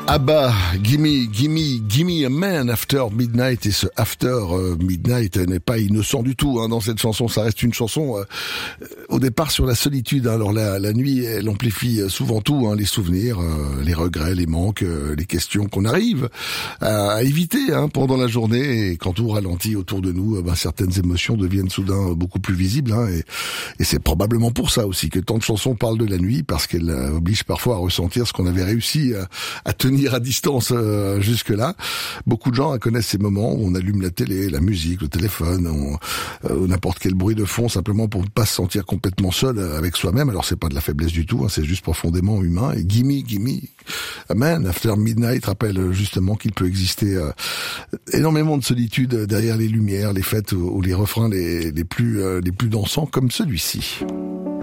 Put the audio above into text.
Abba, gimme a man after midnight, et ce after midnight n'est pas innocent du tout dans cette chanson. Ça reste une chanson au départ sur la solitude. Alors la nuit, elle amplifie souvent tout, les souvenirs, les regrets, les manques, les questions qu'on arrive à éviter pendant la journée. Et quand tout ralentit autour de nous, certaines émotions deviennent soudain beaucoup plus visibles. Et c'est probablement pour ça aussi que tant de chansons parlent de la nuit, parce qu'elle oblige parfois à ressentir ce qu'on avait réussi à tenir à distance jusque-là. Beaucoup de gens connaissent ces moments où on allume la télé, la musique, le téléphone, n'importe quel bruit de fond, simplement pour ne pas se sentir complètement seul avec soi-même. Alors c'est pas de la faiblesse du tout, c'est juste profondément humain. Et gimme a man after midnight rappelle justement qu'il peut exister énormément de solitude derrière les lumières, les fêtes ou les refrains les plus dansants comme celui-ci.